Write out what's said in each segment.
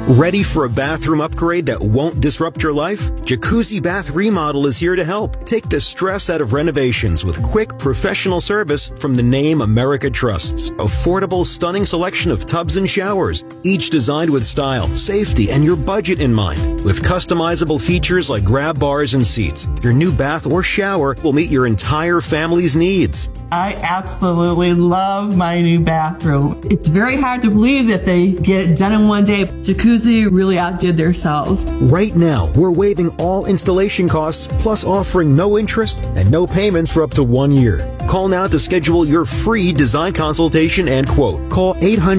Ready for a bathroom upgrade that won't disrupt your life? Jacuzzi Bath Remodel is here to help. Take the stress out of renovations with quick, professional service from the name America trusts. Affordable, stunning selection of tubs and showers, each designed with style, safety, and your budget in mind. With customizable features like grab bars and seats, your new bath or shower will meet your entire family's needs. I absolutely love my new bathroom. It's very hard to believe that they get it done in one day. Jacuzzi really outdid themselves. Right now, we're waiving all installation costs, plus offering no interest and no payments for up to 1 year. Call now to schedule your free design consultation and quote. Call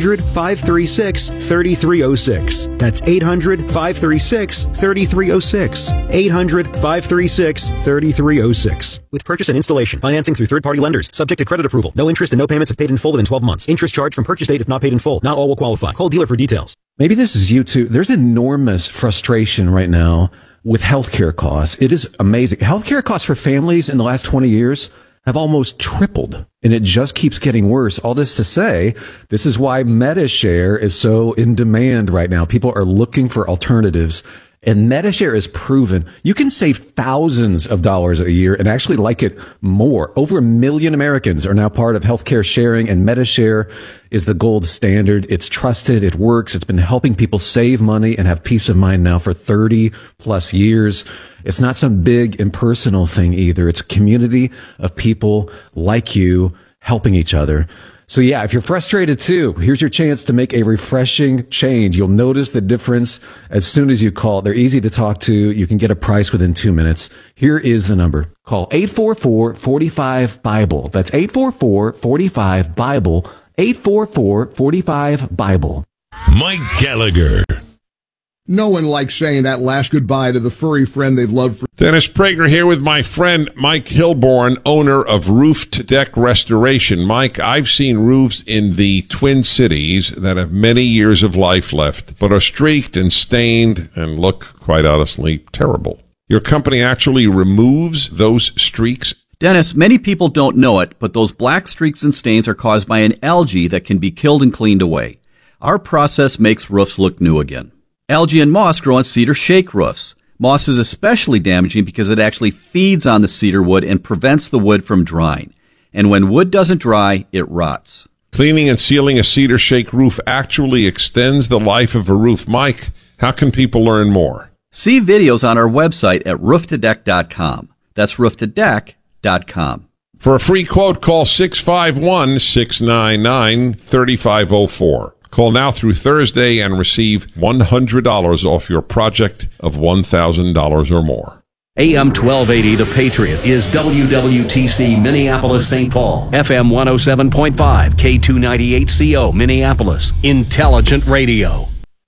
800-536-3306. That's 800-536-3306. 800-536-3306. With purchase and installation, financing through third-party lenders, subject to credit approval. No interest and no payments if paid in full within 12 months. Interest charged from purchase date if not paid in full. Not all will qualify. Call dealer for details. Maybe this is you too. There's enormous frustration right now with healthcare costs. It is amazing. Healthcare costs for families in the last 20 years have almost tripled, and it just keeps getting worse. All this to say, this is why MediShare is so in demand right now. People are looking for alternatives, and MediShare is proven you can save thousands of dollars a year and actually like it more. Over 1 million Americans are now part of healthcare sharing, and MediShare is the gold standard. It's trusted. It works. It's been helping people save money and have peace of mind now for 30 plus years. It's not some big impersonal thing either. It's a community of people like you helping each other. So yeah, if you're frustrated too, here's your chance to make a refreshing change. You'll notice the difference as soon as you call. They're easy to talk to. You can get a price within 2 minutes. Here is the number. Call 844-45-BIBLE. That's 844-45-BIBLE. 844-45-BIBLE. Mike Gallagher. No one likes saying that last goodbye to the furry friend they've loved for. Dennis Prager here with my friend Mike Hilborn, owner of Roof to Deck Restoration. Mike, I've seen roofs in the Twin Cities that have many years of life left, but are streaked and stained and look, quite honestly, terrible. Your company actually removes those streaks? Dennis, many people don't know it, but those black streaks and stains are caused by an algae that can be killed and cleaned away. Our process makes roofs look new again. Algae and moss grow on cedar shake roofs. Moss is especially damaging because it actually feeds on the cedar wood and prevents the wood from drying. And when wood doesn't dry, it rots. Cleaning and sealing a cedar shake roof actually extends the life of a roof. Mike, how can people learn more? See videos on our website at rooftodeck.com. That's rooftodeck.com. For a free quote, call 651-699-3504. Call now through Thursday and receive $100 off your project of $1,000 or more. AM 1280, The Patriot, is WWTC Minneapolis, St. Paul. FM 107.5, K298CO, Minneapolis. Intelligent Radio.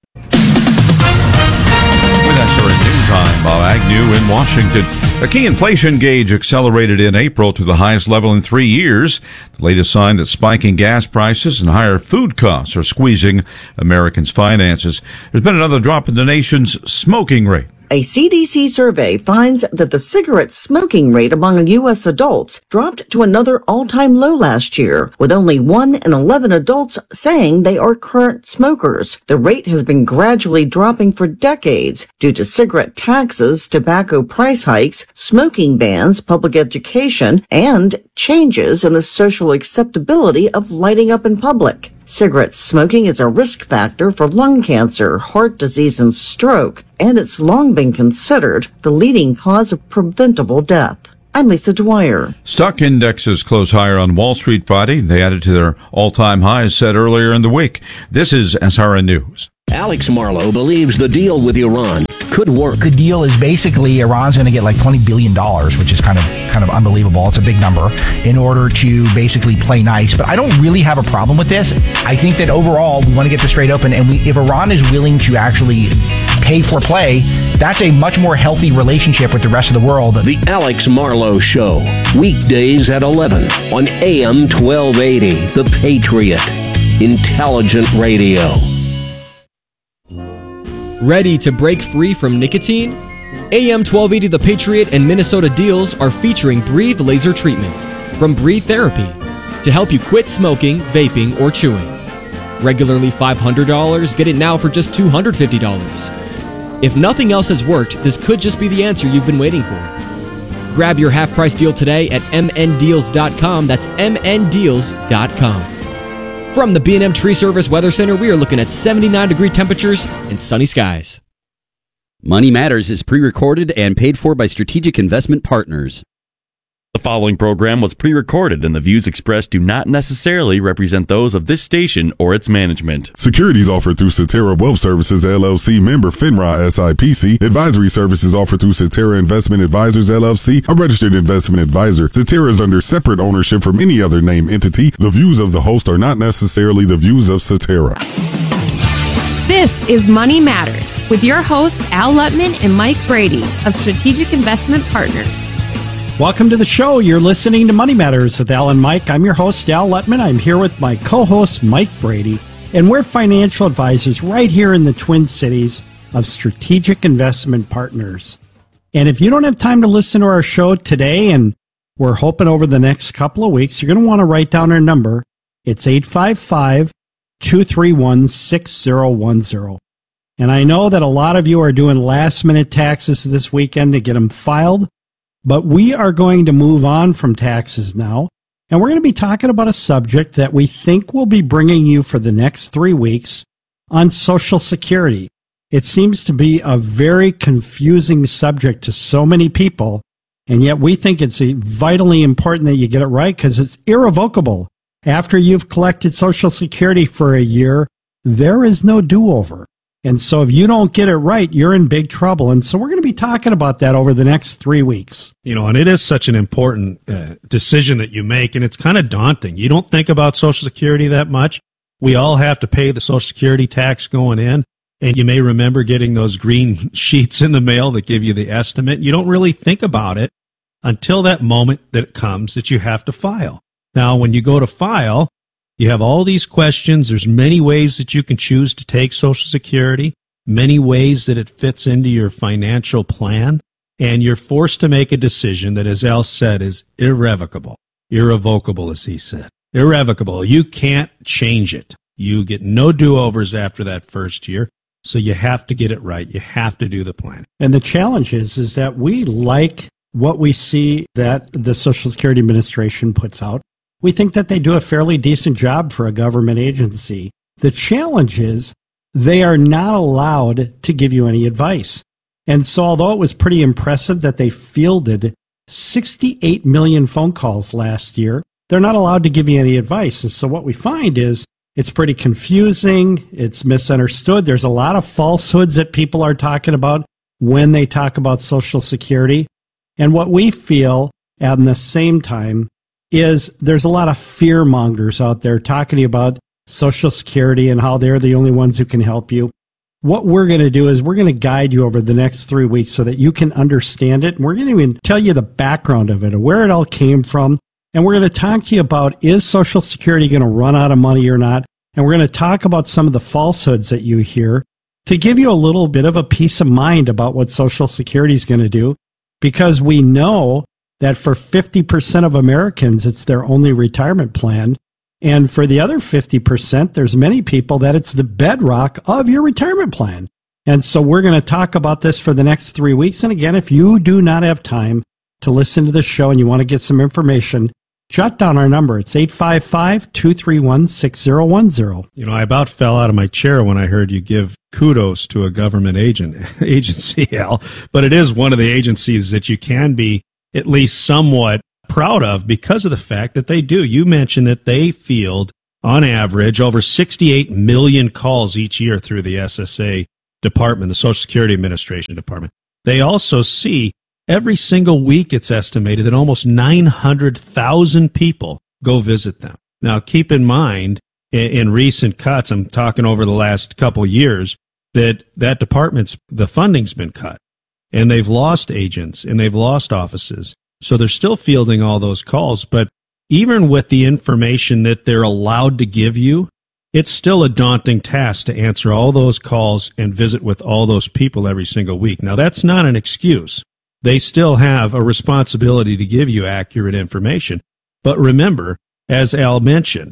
With SRN News, I'm Bob Agnew in Washington. A key inflation gauge accelerated in April to the highest level in 3 years. The latest sign that spiking gas prices and higher food costs are squeezing Americans' finances. There's been another drop in the nation's smoking rate. A CDC survey finds that the cigarette smoking rate among U.S. adults dropped to another all-time low last year, with only 1 in 11 adults saying they are current smokers. The rate has been gradually dropping for decades due to cigarette taxes, tobacco price hikes, smoking bans, public education, and changes in the social acceptability of lighting up in public. Cigarette smoking is a risk factor for lung cancer, heart disease, and stroke, and it's long been considered the leading cause of preventable death. I'm Lisa Dwyer. Stock indexes closed higher on Wall Street Friday. They added to their all-time highs set earlier in the week. This is SRN News. Alex Marlow believes the deal with Iran could work. The deal is basically Iran's going to get like $20 billion, which is kind of unbelievable. It's a big number in order to basically play nice. But I don't really have a problem with this. I think that overall we want to get this straight open. And if Iran is willing to actually pay for play, that's a much more healthy relationship with the rest of the world. The Alex Marlow Show, weekdays at 11 on AM 1280, The Patriot. Intelligent Radio. Ready to break free from nicotine? AM 1280 The Patriot and Minnesota Deals are featuring Breathe Laser Treatment from Breathe Therapy to help you quit smoking, vaping, or chewing. Regularly $500? Get it now for just $250. If nothing else has worked, this could just be the answer you've been waiting for. Grab your half-price deal today at mndeals.com. That's mndeals.com. From the B&M Tree Service Weather Center, we are looking at 79-degree temperatures and sunny skies. Money Matters is pre-recorded and paid for by Strategic Investment Partners. The following program was pre-recorded, and the views expressed do not necessarily represent those of this station or its management. Securities offered through Cetera Wealth Services, LLC, member FINRA SIPC. Advisory services offered through Cetera Investment Advisors, LLC, a registered investment advisor. Cetera is under separate ownership from any other named entity. The views of the host are not necessarily the views of Cetera. This is Money Matters with your hosts Al Lutman and Mike Brady of Strategic Investment Partners. Welcome to the show. You're listening to Money Matters with Al and Mike. I'm your host, Al Lutman. I'm here with my co-host, Mike Brady, and we're financial advisors right here in the Twin Cities of Strategic Investment Partners. And if you don't have time to listen to our show today, and we're hoping over the next couple of weeks, you're going to want to write down our number. It's 855-231-6010. And I know that a lot of you are doing last-minute taxes this weekend to get them filed. But we are going to move on from taxes now, and we're going to be talking about a subject that we think we'll be bringing you for the next 3 weeks on Social Security. It seems to be a very confusing subject to so many people, and yet we think it's vitally important that you get it right because it's irrevocable. After you've collected Social Security for a year, there is no do-over. And so if you don't get it right, you're in big trouble. And so we're going to be talking about that over the next 3 weeks. You know, and it is such an important decision that you make, and it's kind of daunting. You don't think about Social Security that much. We all have to pay the Social Security tax going in, and you may remember getting those green sheets in the mail that give you the estimate. You don't really think about it until that moment that it comes that you have to file. Now, when you go to file, you have all these questions. There's many ways that you can choose to take Social Security, many ways that it fits into your financial plan, and you're forced to make a decision that, as Al said, is irrevocable. Irrevocable, as he said. Irrevocable. You can't change it. You get no do-overs after that first year, so you have to get it right. You have to do the plan. And the challenge is that we like what we see that the Social Security Administration puts out. We think that they do a fairly decent job for a government agency. The challenge is they are not allowed to give you any advice. And so although it was pretty impressive that they fielded 68 million phone calls last year, they're not allowed to give you any advice. And so what we find is it's pretty confusing. It's misunderstood. There's a lot of falsehoods that people are talking about when they talk about Social Security. And what we feel at the same time is there's a lot of fear mongers out there talking about Social Security and how they're the only ones who can help you. What we're going to do is we're going to guide you over the next 3 weeks so that you can understand it. And we're going to even tell you the background of it and where it all came from. And we're going to talk to you about, is Social Security going to run out of money or not? And we're going to talk about some of the falsehoods that you hear to give you a little bit of a peace of mind about what Social Security is going to do, because we know that for 50% of Americans, it's their only retirement plan. And for the other 50%, there's many people that it's the bedrock of your retirement plan. And so we're going to talk about this for the next 3 weeks. And again, if you do not have time to listen to the show and you want to get some information, jot down our number. It's 855-231-6010. You know, I about fell out of my chair when I heard you give kudos to a government agency, Al. But it is one of the agencies that you can be at least somewhat proud of because of the fact that they do. You mentioned that they field, on average, over 68 million calls each year through the SSA department, the Social Security Administration department. They also see every single week, it's estimated that almost 900,000 people go visit them. Now, keep in mind, in recent cuts, I'm talking over the last couple years, that department's, the funding's been cut. And they've lost agents, and they've lost offices. So they're still fielding all those calls. But even with the information that they're allowed to give you, it's still a daunting task to answer all those calls and visit with all those people every single week. Now, that's not an excuse. They still have a responsibility to give you accurate information. But remember, as Al mentioned,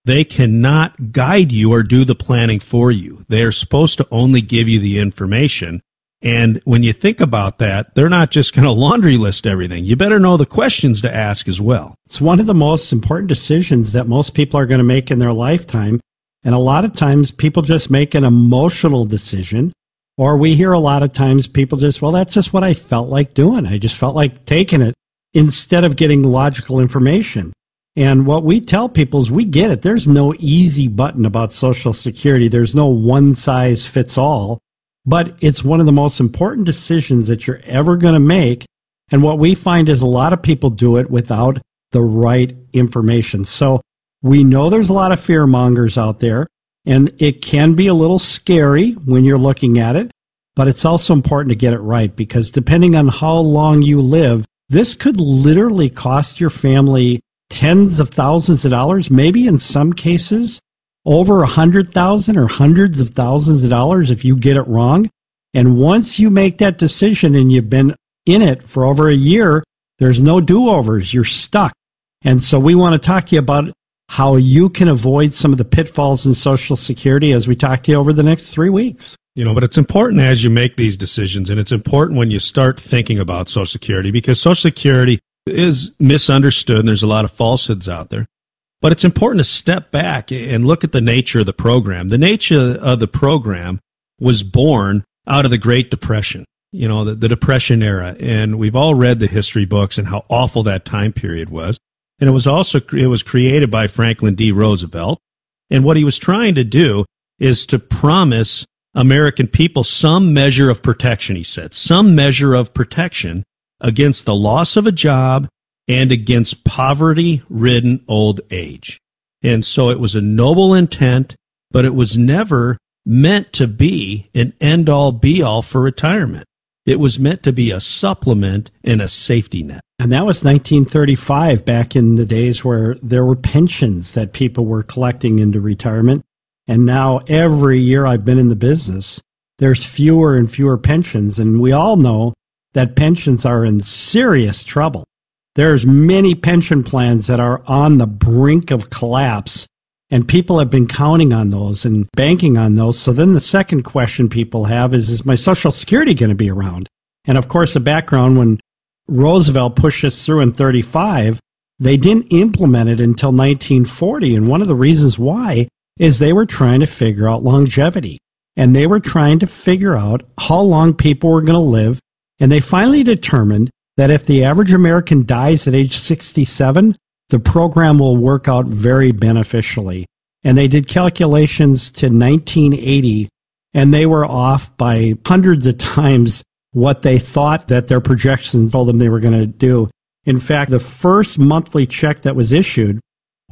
They cannot guide you or do the planning for you. They are supposed to only give you the information. And when you think about that, they're not just going to laundry list everything. You better know the questions to ask as well. It's one of the most important decisions that most people are going to make in their lifetime. And a lot of times people just make an emotional decision, or we hear a lot of times people just, well, that's just what I felt like doing. I just felt like taking it instead of getting logical information. And what we tell people is we get it. There's no easy button about Social Security. There's no one size fits all. But it's one of the most important decisions that you're ever going to make. And what we find is a lot of people do it without the right information. So we know there's a lot of fear mongers out there, and it can be a little scary when you're looking at it, but it's also important to get it right, because depending on how long you live, this could literally cost your family tens of thousands of dollars, maybe in some cases over $100,000 or hundreds of thousands of dollars if you get it wrong. And once you make that decision and you've been in it for over a year, there's no do-overs. You're stuck. And so we want to talk to you about how you can avoid some of the pitfalls in Social Security as we talk to you over the next 3 weeks. But it's important as you make these decisions, and it's important when you start thinking about Social Security, because Social Security is misunderstood and there's a lot of falsehoods out there. But it's important to step back and look at the nature of the program. The nature of the program was born out of the Great Depression, the Depression era. And we've all read the history books and how awful that time period was. And it was created by Franklin D. Roosevelt. And what he was trying to do is to promise American people some measure of protection, he said, some measure of protection against the loss of a job and against poverty-ridden old age. And so it was a noble intent, but it was never meant to be an end-all, be-all for retirement. It was meant to be a supplement and a safety net. And that was 1935, back in the days where there were pensions that people were collecting into retirement. And now every year I've been in the business, there's fewer and fewer pensions. And we all know that pensions are in serious trouble. There's many pension plans that are on the brink of collapse, and people have been counting on those and banking on those. So then the second question people have is my Social Security going to be around? And of course, the background, when Roosevelt pushed this through in 35, they didn't implement it until 1940. And one of the reasons why is they were trying to figure out longevity. And they were trying to figure out how long people were going to live. And they finally determined that if the average American dies at age 67, the program will work out very beneficially. And they did calculations to 1980, and they were off by hundreds of times what they thought that their projections told them they were going to do. In fact, the first monthly check that was issued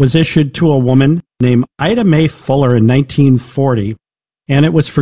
to a woman named Ida Mae Fuller in 1940, and it was for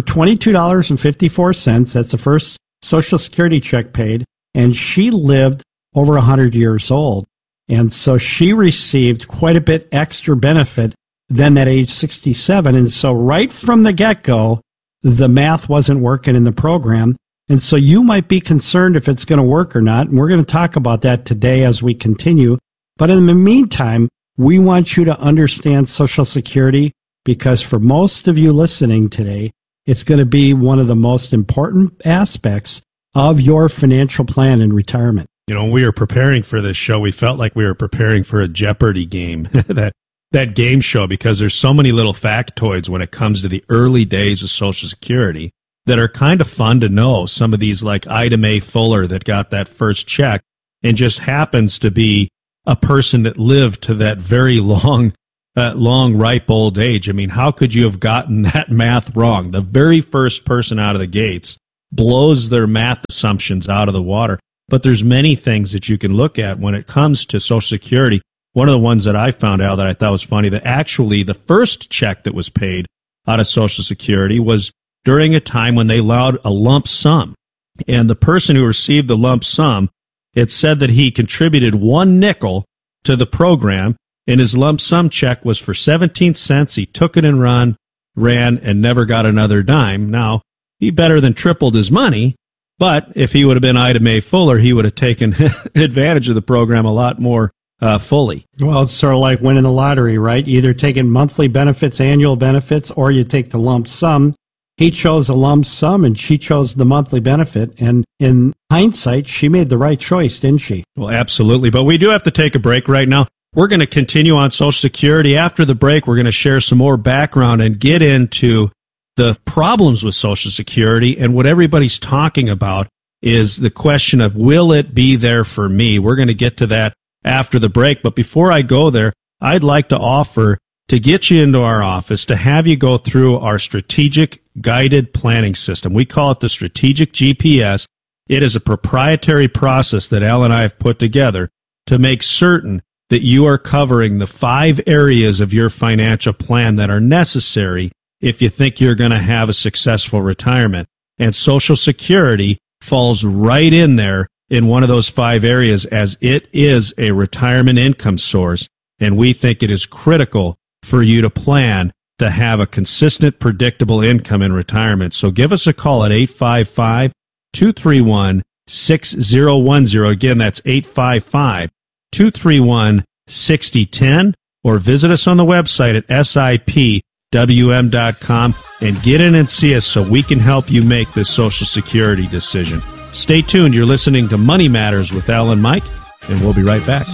$22.54. That's the first Social Security check paid. And she lived over 100 years old. And so she received quite a bit extra benefit than at age 67. And so right from the get-go, the math wasn't working in the program. And so you might be concerned if it's going to work or not. And we're going to talk about that today as we continue. But in the meantime, we want you to understand Social Security, because for most of you listening today, it's going to be one of the most important aspects of your financial plan in retirement. When we were preparing for this show, we felt like we were preparing for a Jeopardy game, that game show, because there's so many little factoids when it comes to the early days of Social Security that are kind of fun to know. Some of these, like Ida Mae Fuller that got that first check and just happens to be a person that lived to that very long, ripe old age. I mean, how could you have gotten that math wrong? The very first person out of the gates blows their math assumptions out of the water. But there's many things that you can look at when it comes to Social Security. One of the ones that I found out that I thought was funny, that actually the first check that was paid out of Social Security was during a time when they allowed a lump sum. And the person who received the lump sum, it said that he contributed 1 nickel to the program, and his lump sum check was for 17 cents. He took it and ran, and never got another dime. Now, he better than tripled his money, but if he would have been Ida Mae Fuller, he would have taken advantage of the program a lot more fully. Well, it's sort of like winning the lottery, right? You either taking monthly benefits, annual benefits, or you take the lump sum. He chose a lump sum and she chose the monthly benefit. And in hindsight, she made the right choice, didn't she? Well, absolutely. But we do have to take a break right now. We're going to continue on Social Security. After the break, we're going to share some more background and get into the problems with Social Security. And what everybody's talking about is the question of, will it be there for me? We're going to get to that after the break. But before I go there, I'd like to offer to get you into our office, to have you go through our strategic guided planning system. We call it the Strategic GPS. It is a proprietary process that Al and I have put together to make certain that you are covering the 5 areas of your financial plan that are necessary if you think you're going to have a successful retirement. And Social Security falls right in there in one of those 5 areas, as it is a retirement income source, and we think it is critical for you to plan to have a consistent, predictable income in retirement. So give us a call at 855-231-6010. Again, that's 855-231-6010, or visit us on the website at sipwm.com and get in and see us so we can help you make this Social Security decision. Stay tuned. You're listening to Money Matters with Al and Mike, and we'll be right back.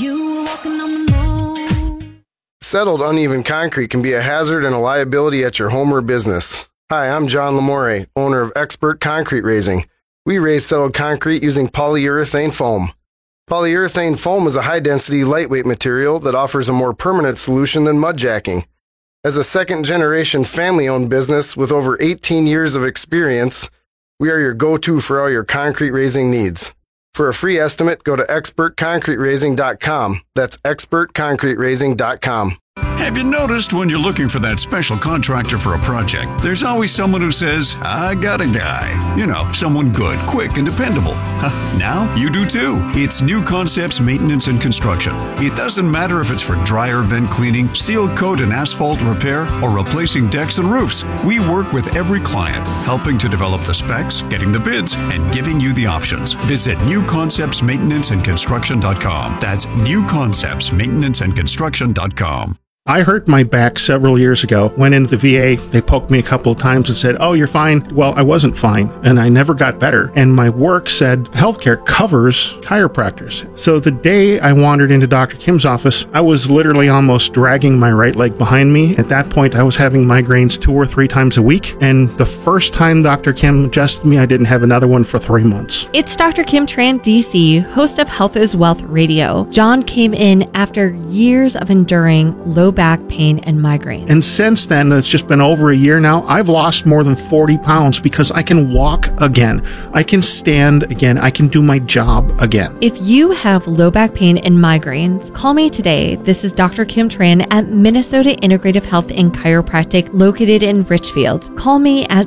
Settled uneven concrete can be a hazard and a liability at your home or business. Hi, I'm John Lamore, owner of Expert Concrete Raising. We raise settled concrete using polyurethane foam. Polyurethane foam is a high-density, lightweight material that offers a more permanent solution than mud jacking. As a second-generation family-owned business with over 18 years of experience, we are your go-to for all your concrete raising needs. For a free estimate, go to expertconcreteraising.com. That's expertconcreteraising.com. Have you noticed when you're looking for that special contractor for a project, there's always someone who says, I got a guy. You know, someone good, quick, and dependable. Now you do too. It's New Concepts Maintenance and Construction. It doesn't matter if it's for dryer vent cleaning, seal coat and asphalt repair, or replacing decks and roofs. We work with every client, helping to develop the specs, getting the bids, and giving you the options. Visit newconceptsmaintenanceandconstruction.com. That's newconceptsmaintenanceandconstruction.com. I hurt my back several years ago, went into the VA, they poked me a couple of times and said, oh, you're fine. Well, I wasn't fine, and I never got better. And my work said healthcare covers chiropractors. So the day I wandered into Dr. Kim's office, I was literally almost dragging my right leg behind me. At that point, I was having migraines 2 or 3 times a week. And the first time Dr. Kim adjusted me, I didn't have another one for 3 months. It's Dr. Kim Tran, DC, host of Health is Wealth Radio. John came in after years of enduring low back pain and migraines. And since then, it's just been over a year now, I've lost more than 40 pounds because I can walk again. I can stand again. I can do my job again. If you have low back pain and migraines, call me today. This is Dr. Kim Tran at Minnesota Integrative Health and Chiropractic located in Richfield. Call me at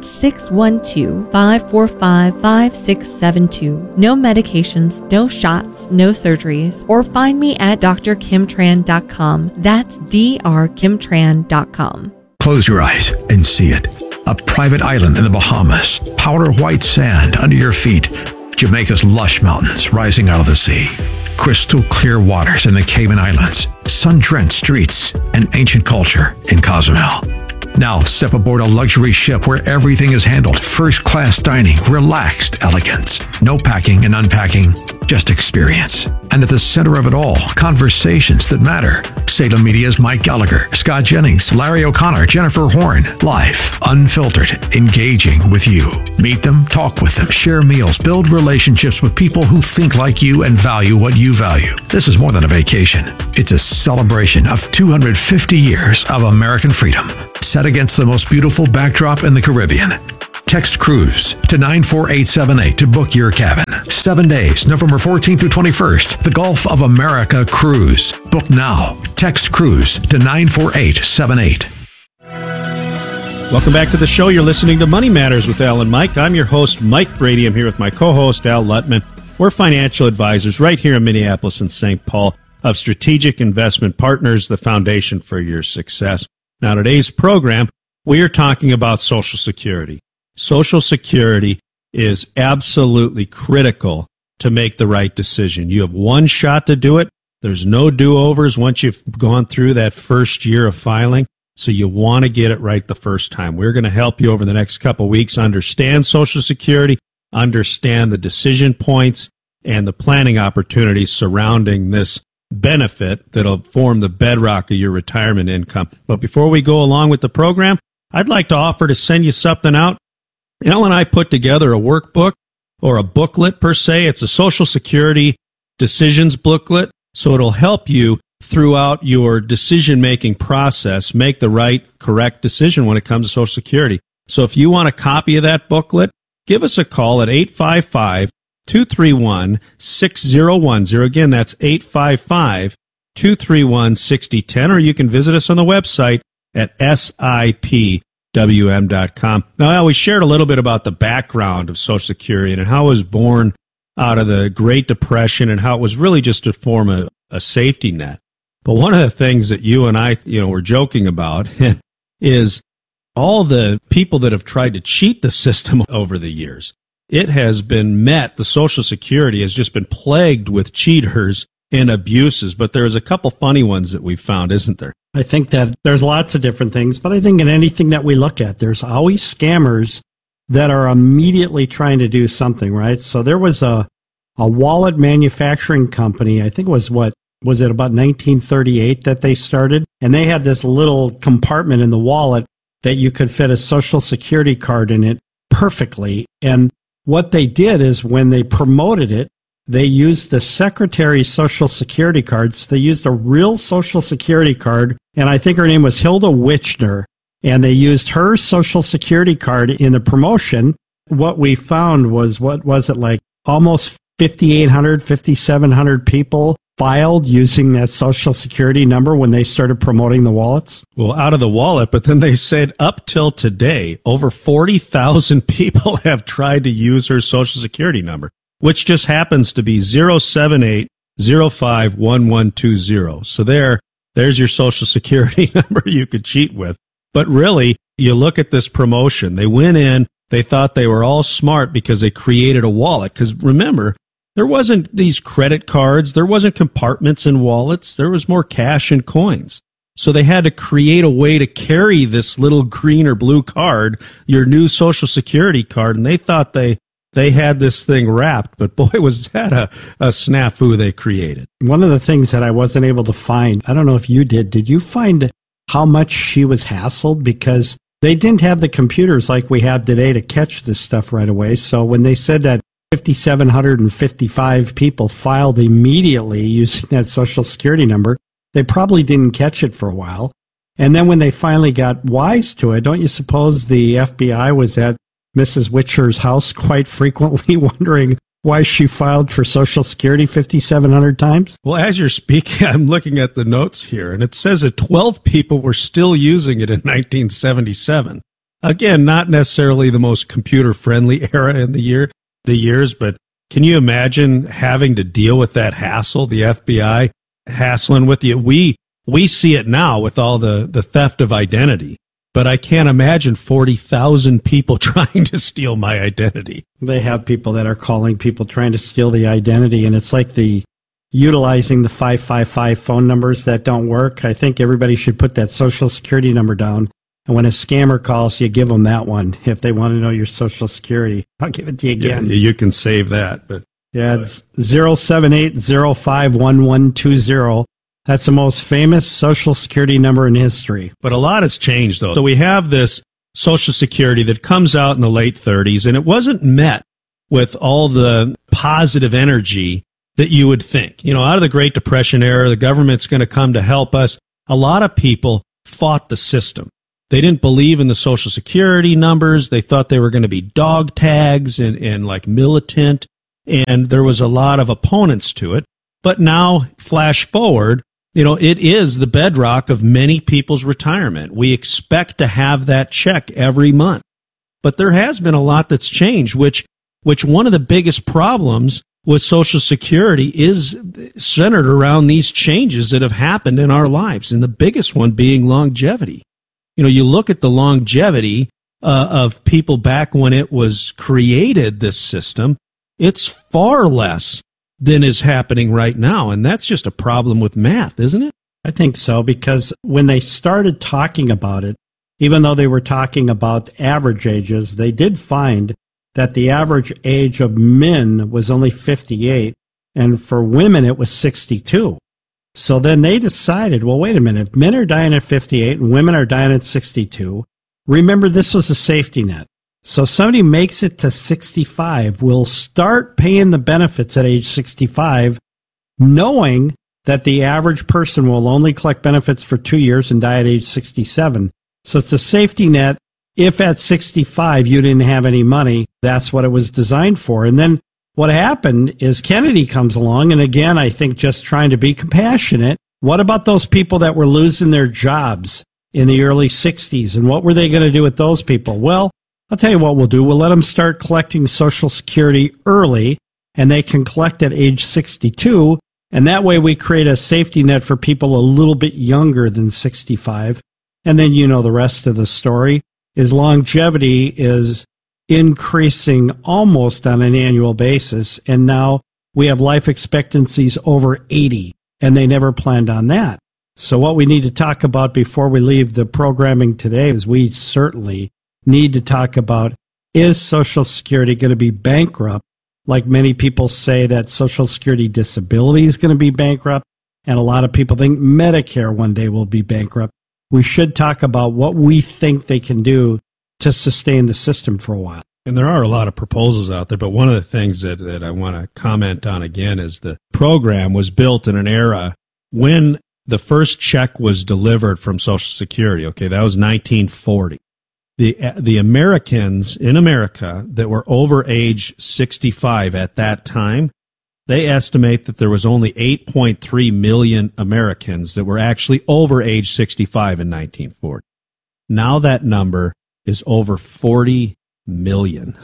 612-545-5672. No medications, no shots, no surgeries, or find me at drkimtran.com. That's drkimtran.com. Close your eyes and see it. A private island in the Bahamas, powder white sand under your feet, Jamaica's lush mountains rising out of the sea, crystal clear waters in the Cayman Islands, sun-drenched streets, and ancient culture in Cozumel. Now step aboard a luxury ship where everything is handled, first-class dining, relaxed elegance, no packing and unpacking, just experience. And at the center of it all, conversations that matter. Salem Media's Mike Gallagher, Scott Jennings, Larry O'Connor, Jennifer Horn. Live, unfiltered, engaging with you. Meet them, talk with them, share meals, build relationships with people who think like you and value what you value. This is more than a vacation. It's a celebration of 250 years of American freedom, set against the most beautiful backdrop in the Caribbean. Text cruise to 94878 to book your cabin. 7 days, November 14th through 21st. The Gulf of America Cruise. Book now. Text cruise to 94878. Welcome back to the show. You're listening to Money Matters with Al and Mike. I'm your host, Mike Brady. I'm here with my co-host, Al Lutman. We're financial advisors right here in Minneapolis and St. Paul of Strategic Investment Partners, the foundation for your success. Now, today's program, we are talking about Social Security. Social Security is absolutely critical to make the right decision. You have one shot to do it. There's no do-overs once you've gone through that first year of filing, so you want to get it right the first time. We're going to help you over the next couple of weeks understand Social Security, understand the decision points, and the planning opportunities surrounding this benefit that'll form the bedrock of your retirement income. But before we go along with the program, I'd like to offer to send you something out. Elle and I put together a workbook, or a booklet per se. It's a Social Security decisions booklet, so it'll help you throughout your decision-making process make the right, correct decision when it comes to Social Security. So if you want a copy of that booklet, give us a call at 855-231-6010. Again, that's 855-231-6010, or you can visit us on the website at SIPWM.com. Now, I always shared a little bit about the background of Social Security and how it was born out of the Great Depression and how it was really just to form a safety net. But one of the things that you and I, were joking about is all the people that have tried to cheat the system over the years. It has been the Social Security has just been plagued with cheaters and abuses, but there's a couple funny ones that we've found, isn't there? I think that there's lots of different things, but I think in anything that we look at, there's always scammers that are immediately trying to do something, right? So there was a wallet manufacturing company, I think it was about 1938 that they started, and they had this little compartment in the wallet that you could fit a Social Security card in it perfectly. And what they did is when they promoted it, they used the Secretary's Social Security cards. They used a real Social Security card, and I think her name was Hilda Wichner, and they used her Social Security card in the promotion. What we found was, almost 5,800, 5,700 people filed using that Social Security number when they started promoting the wallets? Well, out of the wallet, but then they said up till today, over 40,000 people have tried to use her Social Security number, which just happens to be 078051120. So there's your Social Security number you could cheat with. But really, you look at this promotion. They went in, they thought they were all smart because they created a wallet. Because remember, there wasn't these credit cards, there wasn't compartments in wallets, there was more cash and coins. So they had to create a way to carry this little green or blue card, your new Social Security card, and they thought they had this thing wrapped, but boy, was that a snafu they created. One of the things that I wasn't able to find, I don't know if you did you find how much she was hassled? Because they didn't have the computers like we have today to catch this stuff right away. So when they said that 5,755 people filed immediately using that Social Security number, they probably didn't catch it for a while. And then when they finally got wise to it, don't you suppose the FBI was at Mrs. Witcher's house quite frequently wondering why she filed for Social Security 5,700 times? Well, as you're speaking, I'm looking at the notes here, and it says that 12 people were still using it in 1977. Again, not necessarily the most computer-friendly era in the years, but can you imagine having to deal with that hassle, the FBI hassling with you? We see it now with all the theft of identity, but I can't imagine 40,000 people trying to steal my identity. They have people that are calling people trying to steal the identity, and it's like utilizing the 555 phone numbers that don't work. I think everybody should put that Social Security number down. And when a scammer calls, you give them that one if they want to know your Social Security. I'll give it to you again. Yeah, you can save that. But yeah, it's 078051120. That's the most famous Social Security number in history. But a lot has changed, though. So we have this Social Security that comes out in the late 30s, and it wasn't met with all the positive energy that you would think. Out of the Great Depression era, the government's going to come to help us. A lot of people fought the system. They didn't believe in the Social Security numbers. They thought they were going to be dog tags and like militant, and there was a lot of opponents to it. But now, flash forward, it is the bedrock of many people's retirement. We expect to have that check every month. But there has been a lot that's changed, which one of the biggest problems with Social Security is centered around these changes that have happened in our lives, and the biggest one being longevity. You look at the longevity of people back when it was created, this system, it's far less than is happening right now. And that's just a problem with math, isn't it? I think so, because when they started talking about it, even though they were talking about average ages, they did find that the average age of men was only 58, and for women it was 62. So then they decided, well, wait a minute, if men are dying at 58 and women are dying at 62, remember this was a safety net. So if somebody makes it to 65, we'll start paying the benefits at age 65, knowing that the average person will only collect benefits for 2 years and die at age 67. So it's a safety net. If at 65 you didn't have any money, that's what it was designed for. And then what happened is Kennedy comes along, and again, I think just trying to be compassionate. What about those people that were losing their jobs in the early 60s, and what were they going to do with those people? Well, I'll tell you what we'll do. We'll let them start collecting Social Security early, and they can collect at age 62, and that way we create a safety net for people a little bit younger than 65. And then you know the rest of the story is longevity is increasing almost on an annual basis, and now we have life expectancies over 80, and they never planned on that. So what we need to talk about before we leave the programming today is we certainly need to talk about, is Social Security going to be bankrupt? Like many people say that Social Security disability is going to be bankrupt, and a lot of people think Medicare one day will be bankrupt. We should talk about what we think they can do to sustain the system for a while. And there are a lot of proposals out there, but one of the things that I want to comment on again is the program was built in an era when the first check was delivered from Social Security. Okay, that was 1940. The Americans in America that were over age 65 at that time, they estimate that there was only 8.3 million Americans that were actually over age 65 in 1940. Now that number is over 40 million.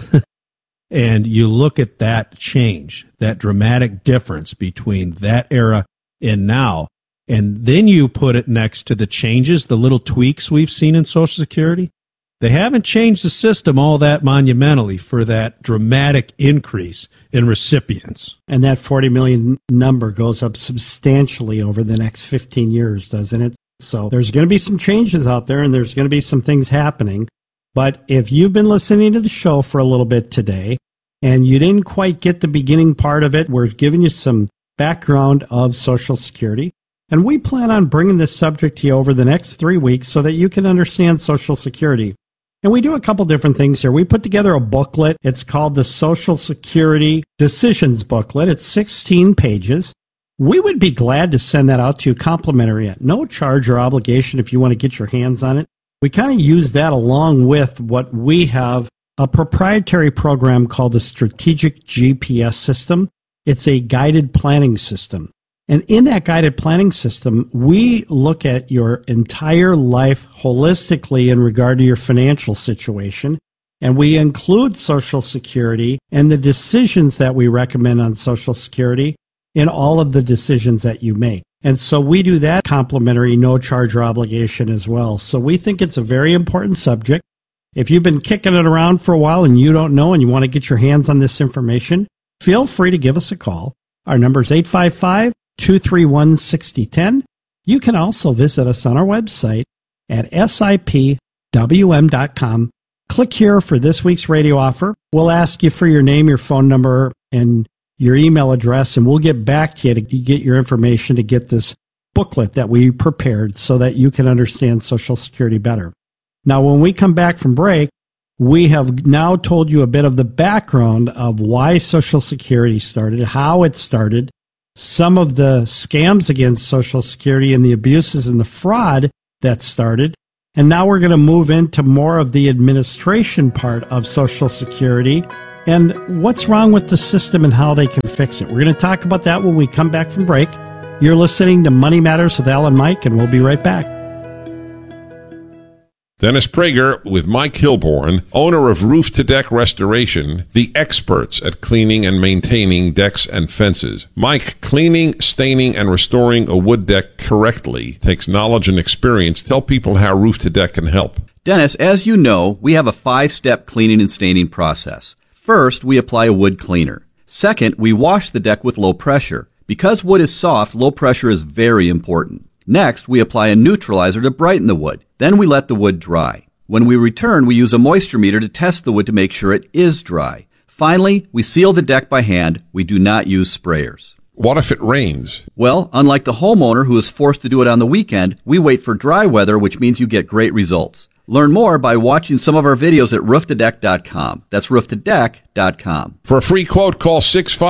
And you look at that change, that dramatic difference between that era and now, and then you put it next to the changes, the little tweaks we've seen in Social Security. They haven't changed the system all that monumentally for that dramatic increase in recipients. And that 40 million number goes up substantially over the next 15 years, doesn't it? So there's going to be some changes out there, and there's going to be some things happening. But if you've been listening to the show for a little bit today, and you didn't quite get the beginning part of it, we're giving you some background of Social Security. And we plan on bringing this subject to you over the next 3 weeks so that you can understand Social Security. And we do a couple different things here. We put together a booklet. It's called the Social Security Decisions Booklet. It's 16 pages. We would be glad to send that out to you complimentary at no charge or obligation if you want to get your hands on it. We kind of use that along with what we have, a proprietary program called the Strategic GPS System. It's a guided planning system. And in that guided planning system, we look at your entire life holistically in regard to your financial situation. And we include Social Security and the decisions that we recommend on Social Security in all of the decisions that you make. And so we do that complimentary, no charge or obligation as well. So we think it's a very important subject. If you've been kicking it around for a while and you don't know and you want to get your hands on this information, feel free to give us a call. Our number is 855-231-6010. You can also visit us on our website at sipwm.com. Click here for this week's radio offer. We'll ask you for your name, your phone number, and your email address, and we'll get back to you to get your information to get this booklet that we prepared so that you can understand Social Security better. Now, when we come back from break, we have now told you a bit of the background of why Social Security started, how it started, some of the scams against Social Security and the abuses and the fraud that started. And now we're going to move into more of the administration part of Social Security and what's wrong with the system and how they can fix it. We're going to talk about that when we come back from break. You're listening to Money Matters with Al and Mike, and we'll be right back. Dennis Prager with Mike Hilborn, owner of Roof to Deck Restoration, the experts at cleaning and maintaining decks and fences. Mike, cleaning, staining, and restoring a wood deck correctly takes knowledge and experience. Tell people how Roof to Deck can help. Dennis, as you know, we have a 5-step cleaning and staining process. First, we apply a wood cleaner. Second, we wash the deck with low pressure. Because wood is soft, low pressure is very important. Next, we apply a neutralizer to brighten the wood. Then we let the wood dry. When we return, we use a moisture meter to test the wood to make sure it is dry. Finally, we seal the deck by hand. We do not use sprayers. What if it rains? Well, unlike the homeowner who is forced to do it on the weekend, we wait for dry weather, which means you get great results. Learn more by watching some of our videos at rooftodeck.com. That's rooftodeck.com. For a free quote, call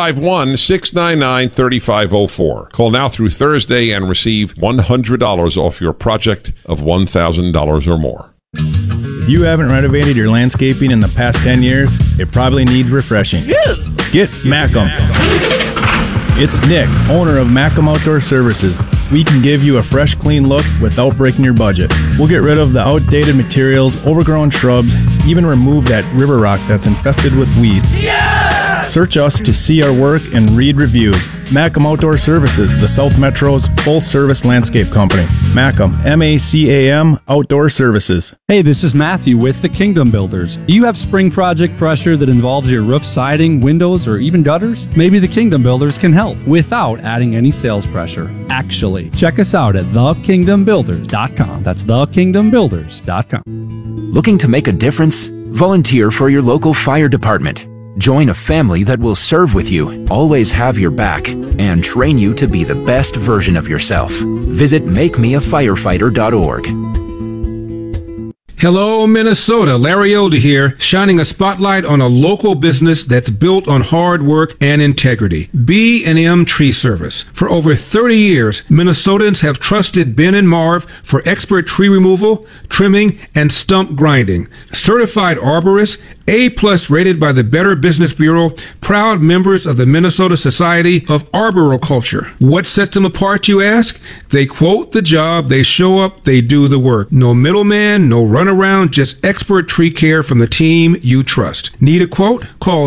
651-699-3504. Call now through Thursday and receive $100 off your project of $1,000 or more. If you haven't renovated your landscaping in the past 10 years, it probably needs refreshing. Get Macam. It's Nick, owner of Macam Outdoor Services. We can give you a fresh, clean look without breaking your budget. We'll get rid of the outdated materials, overgrown shrubs, even remove that river rock that's infested with weeds. Search us to see our work and read reviews. Macam Outdoor Services, the South Metro's full-service landscape company. Macam, M-A-C-A-M, Outdoor Services. Hey, this is Matthew with the Kingdom Builders. Do you have spring project pressure that involves your roof, siding, windows, or even gutters? Maybe the Kingdom Builders can help without adding any sales pressure. Actually, check us out at thekingdombuilders.com. That's thekingdombuilders.com. Looking to make a difference? Volunteer for your local fire department. Join a family that will serve with you, always have your back, and train you to be the best version of yourself. Visit makemeafirefighter.org. Hello, Minnesota. Larry Elder here, shining a spotlight on a local business that's built on hard work and integrity. B&M Tree Service. For over 30 years, Minnesotans have trusted Ben and Marv for expert tree removal, trimming, and stump grinding. Certified arborists, A+ rated by the Better Business Bureau, proud members of the Minnesota Society of Arboriculture. What sets them apart, you ask? They quote the job, they show up, they do the work. No middleman, no runaround, just expert tree care from the team you trust. Need a quote? Call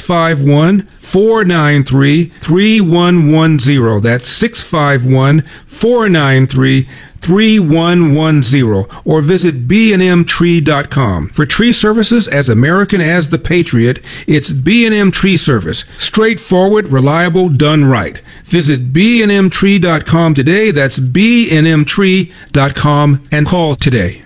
651-493-3110. That's 651-493-3110, or visit bnmtree.com. For tree services as American as the Patriot, it's B&M Tree Service. Straightforward, reliable, done right. Visit bnmtree.com today. That's bnmtree.com, and call today.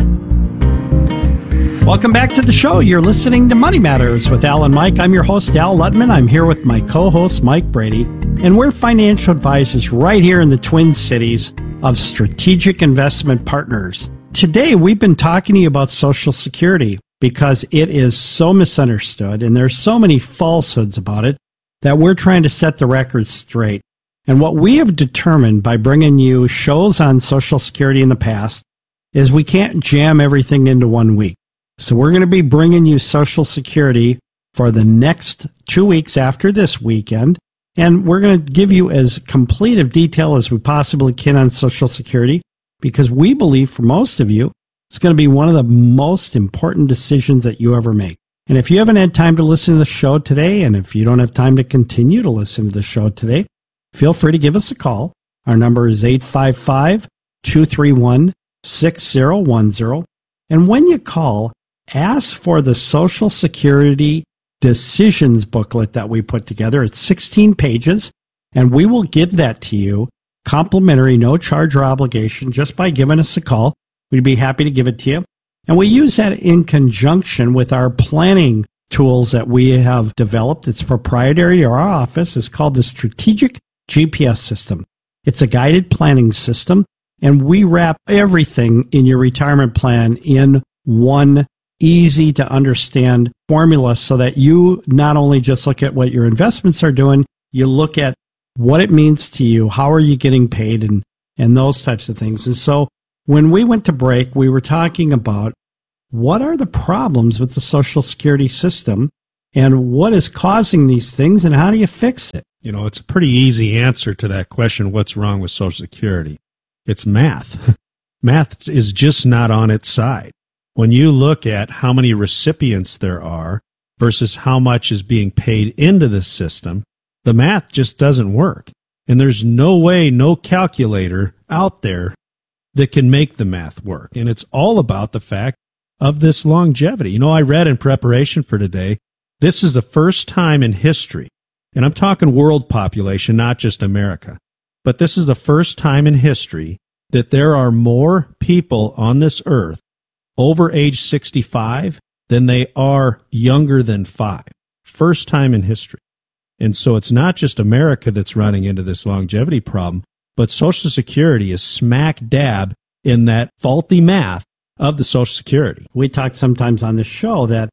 Welcome back to the show. You're listening to Money Matters with Al and Mike. I'm your host, Al Lutman. I'm here with my co-host, Mike Brady, and we're financial advisors right here in the Twin Cities of Strategic Investment Partners. Today, we've been talking to you about Social Security because it is so misunderstood and there's so many falsehoods about it that we're trying to set the record straight. And what we have determined by bringing you shows on Social Security in the past is we can't jam everything into 1 week. So we're going to be bringing you Social Security for the next 2 weeks after this weekend, and we're going to give you as complete of detail as we possibly can on Social Security, because we believe for most of you, it's going to be one of the most important decisions that you ever make. And if you haven't had time to listen to the show today, and if you don't have time to continue to listen to the show today, feel free to give us a call. Our number is 855-231-6010. And when you call, ask for the Social Security Decisions booklet that we put together. It's 16 pages, and we will give that to you complimentary, no charge or obligation, just by giving us a call. We'd be happy to give it to you. And we use that in conjunction with our planning tools that we have developed. It's proprietary to our office. It's called the Strategic GPS System. It's a guided planning system, and we wrap everything in your retirement plan in one easy to understand formula so that you not only just look at what your investments are doing, you look at what it means to you, how are you getting paid, and those types of things. And so when we went to break, we were talking about what are the problems with the Social Security system and what is causing these things and how do you fix it? You know, it's a pretty easy answer to that question, what's wrong with Social Security? It's math. Math is just not on its side. When you look at how many recipients there are versus how much is being paid into the system, the math just doesn't work. And there's no way, no calculator out there that can make the math work. And it's all about the fact of this longevity. You know, I read in preparation for today, this is the first time in history and I'm talking world population, not just America, but this is the first time in history that there are more people on this earth over age 65 than they are younger than 5. First time in history. And so it's not just America that's running into this longevity problem, but Social Security is smack dab in that faulty math of the Social Security. We talk sometimes on the show that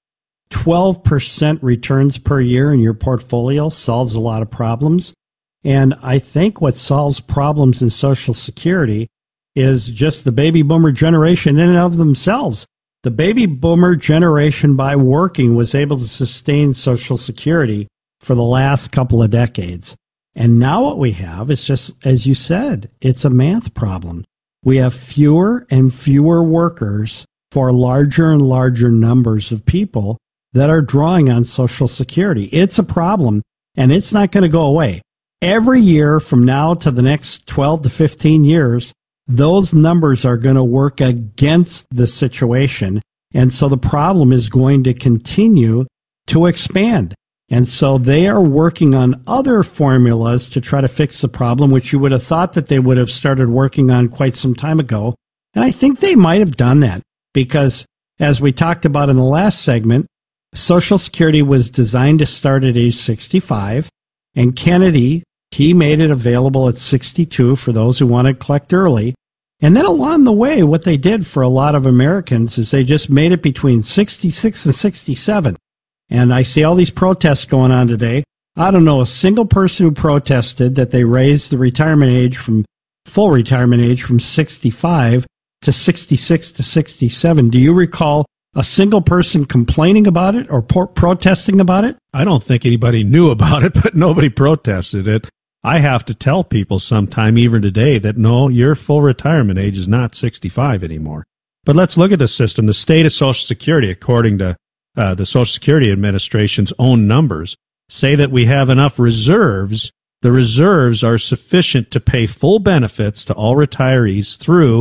12% returns per year in your portfolio solves a lot of problems. And I think what solves problems in Social Security is just the baby boomer generation in and of themselves. The baby boomer generation, by working, was able to sustain Social Security for the last couple of decades. And now what we have is just, as you said, it's a math problem. We have fewer and fewer workers for larger and larger numbers of people that are drawing on Social Security. It's a problem, and it's not going to go away. Every year from now to the next 12 to 15 years, those numbers are going to work against the situation. And so the problem is going to continue to expand. And so they are working on other formulas to try to fix the problem, which you would have thought that they would have started working on quite some time ago. And I think they might have done that because, as we talked about in the last segment, Social Security was designed to start at age 65, and Kennedy, he made it available at 62 for those who want to collect early. And then along the way, what they did for a lot of Americans is they just made it between 66 and 67. And I see all these protests going on today. I don't know a single person who protested that they raised the retirement age from full retirement age from 65 to 66 to 67. Do you recall a single person complaining about it or protesting about it? I don't think anybody knew about it, but nobody protested it. I have to tell people sometime, even today, that no, your full retirement age is not 65 anymore. But let's look at the system. The state of Social Security, according to the Social Security Administration's own numbers, say that we have enough reserves. The reserves are sufficient to pay full benefits to all retirees through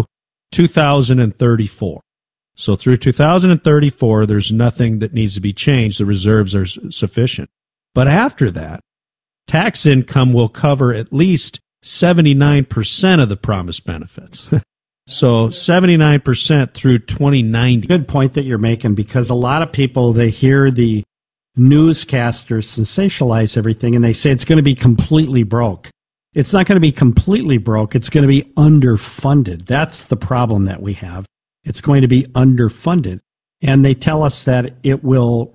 2034. So through 2034, there's nothing that needs to be changed. The reserves are sufficient. But after that, tax income will cover at least 79% of the promised benefits. So 79% through 2090. Good point that you're making, because a lot of people, they hear the newscasters sensationalize everything and they say it's going to be completely broke. It's not going to be completely broke. It's going to be underfunded. That's the problem that we have. It's going to be underfunded. And they tell us that it will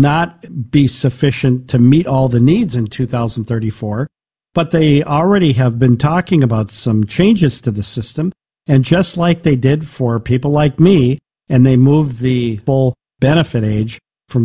not be sufficient to meet all the needs in 2034, but they already have been talking about some changes to the system. And just like they did for people like me, and they moved the full benefit age from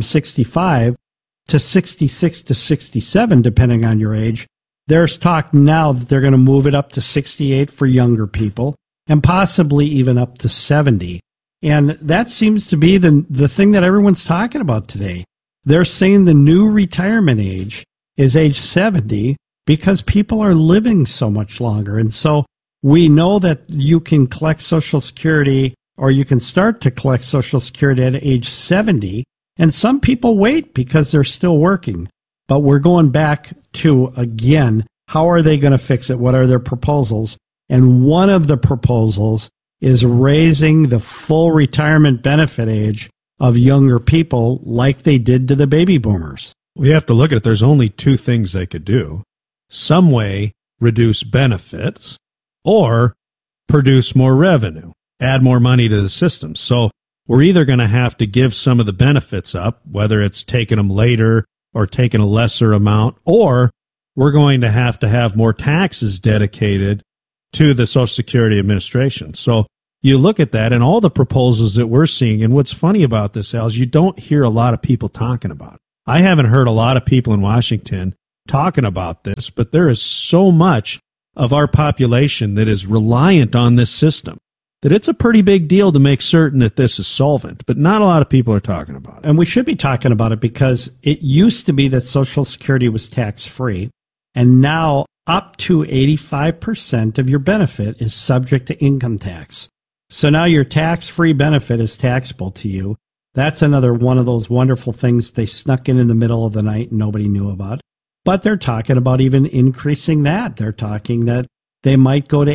65 to 66 to 67, depending on your age, there's talk now that they're going to move it up to 68 for younger people and possibly even up to 70. And that seems to be the thing that everyone's talking about today. They're saying the new retirement age is age 70 because people are living so much longer. And so we know that you can collect Social Security, or you can start to collect Social Security at age 70, and some people wait because they're still working. But we're going back to, again, how are they going to fix it? What are their proposals? And one of the proposals is raising the full retirement benefit age of younger people like they did to the baby boomers. We have to look at it. There's only two things they could do. Some way reduce benefits, or produce more revenue, add more money to the system. So we're either going to have to give some of the benefits up, whether it's taking them later or taking a lesser amount, or we're going to have more taxes dedicated to the Social Security Administration. So you look at that and all the proposals that we're seeing, and what's funny about this, Al, is you don't hear a lot of people talking about it. I haven't heard a lot of people in Washington talking about this, but there is so much of our population that is reliant on this system that it's a pretty big deal to make certain that this is solvent, but not a lot of people are talking about it. And we should be talking about it because it used to be that Social Security was tax-free, and now up to 85% of your benefit is subject to income tax. So now your tax-free benefit is taxable to you. That's another one of those wonderful things they snuck in the middle of the night and nobody knew about. But they're talking about even increasing that. They're talking that they might go to